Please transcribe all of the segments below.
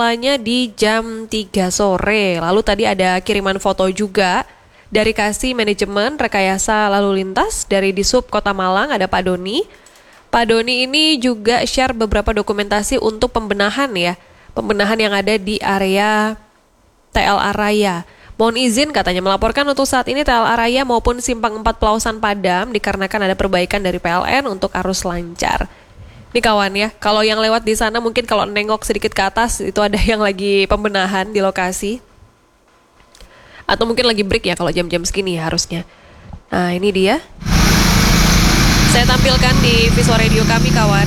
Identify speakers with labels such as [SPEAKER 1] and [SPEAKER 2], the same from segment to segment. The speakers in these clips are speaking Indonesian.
[SPEAKER 1] Mulainya di jam 3 sore. Lalu tadi ada kiriman foto juga dari Kasih Manajemen Rekayasa Lalu Lintas dari Disub Kota Malang, ada Pak Doni. Pak Doni ini juga share beberapa dokumentasi untuk pembenahan ya. Pembenahan yang ada di area TLA Raya. Mohon izin katanya melaporkan untuk saat ini TLA Raya maupun Simpang 4 Pelausan padam dikarenakan ada perbaikan dari PLN untuk arus lancar. Ini kawan ya, kalau yang lewat di sana mungkin kalau nengok sedikit ke atas itu ada yang lagi pembenahan di lokasi. Atau mungkin lagi break ya kalau jam-jam segini ya harusnya. Nah ini dia. Saya tampilkan di visual radio kami kawan.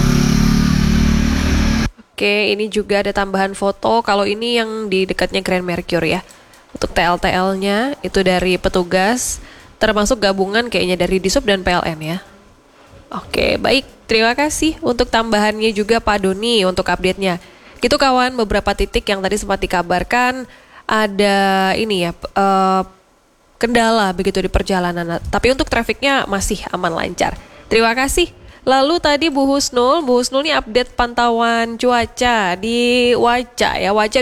[SPEAKER 1] Oke, ini juga ada tambahan foto. Kalau ini yang di dekatnya Grand Mercure ya. Untuk TL-TL-nya itu dari petugas, termasuk gabungan kayaknya dari Disub dan PLN ya. Oke, baik. Terima kasih untuk tambahannya juga Pak Doni untuk update-nya. Gitu kawan, beberapa titik yang tadi sempat dikabarkan ada ini ya, kendala begitu di perjalanan. Tapi untuk trafiknya masih aman lancar. Terima kasih. Lalu tadi Bu Husnul ini update pantauan cuaca di Waca ya, Waca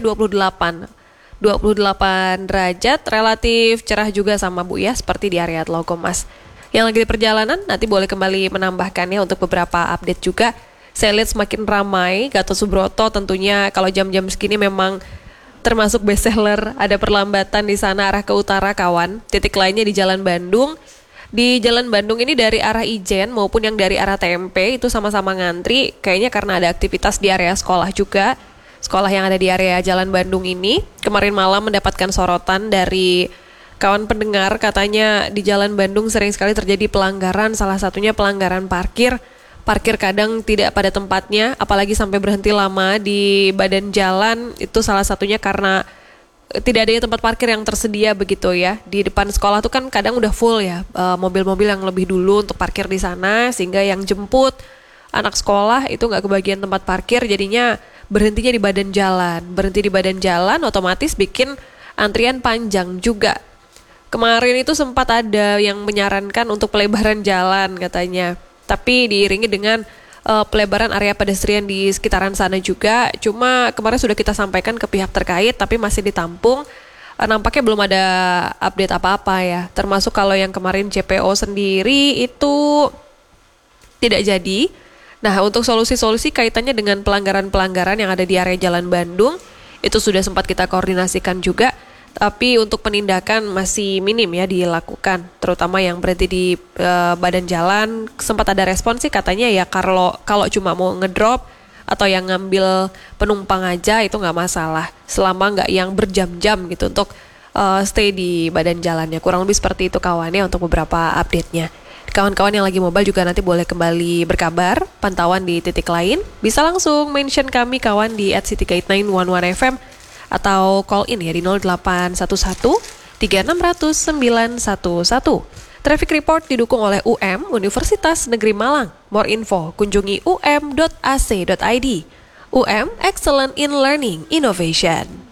[SPEAKER 1] 28 derajat, relatif cerah juga sama Bu ya, seperti di area Tlogomas. Yang lagi di perjalanan nanti boleh kembali menambahkannya untuk beberapa update juga. Saya lihat semakin ramai, Gatot Subroto tentunya kalau jam-jam segini memang termasuk bestseller, ada perlambatan di sana arah ke utara kawan. Titik lainnya di Jalan Bandung. Di Jalan Bandung ini dari arah Ijen maupun yang dari arah TMP itu sama-sama ngantri, kayaknya karena ada aktivitas di area sekolah juga. Sekolah yang ada di area Jalan Bandung ini kemarin malam mendapatkan sorotan dari kawan pendengar, katanya di Jalan Bandung sering sekali terjadi pelanggaran, salah satunya pelanggaran parkir. Parkir kadang tidak pada tempatnya, apalagi sampai berhenti lama di badan jalan, itu salah satunya karena tidak adanya tempat parkir yang tersedia begitu ya. Di depan sekolah tuh kan kadang udah full ya, mobil-mobil yang lebih dulu untuk parkir di sana, sehingga yang jemput anak sekolah itu nggak kebagian tempat parkir, jadinya berhentinya di badan jalan. Berhenti di badan jalan otomatis bikin antrian panjang juga. Kemarin itu sempat ada yang menyarankan untuk pelebaran jalan katanya. Tapi diiringi dengan pelebaran area pedestrian di sekitaran sana juga. Cuma kemarin sudah kita sampaikan ke pihak terkait tapi masih ditampung. Nampaknya belum ada update apa-apa ya. Termasuk kalau yang kemarin JPO sendiri itu tidak jadi. Nah, untuk solusi-solusi kaitannya dengan pelanggaran-pelanggaran yang ada di area Jalan Bandung, itu sudah sempat kita koordinasikan juga, tapi untuk penindakan masih minim ya dilakukan, terutama yang berhenti di badan jalan. Sempat ada respon sih katanya ya, kalau cuma mau ngedrop atau yang ngambil penumpang aja itu nggak masalah, selama nggak yang berjam-jam gitu untuk stay di badan jalannya. Kurang lebih seperti itu kawannya untuk beberapa update-nya. Kawan-kawan yang lagi mobile juga nanti boleh kembali berkabar pantauan di titik lain. Bisa langsung mention kami kawan di @city891FM atau call in ya di 0811 3600 911. Traffic report didukung oleh UM Universitas Negeri Malang. More info kunjungi um.ac.id. UM Excellent in Learning Innovation.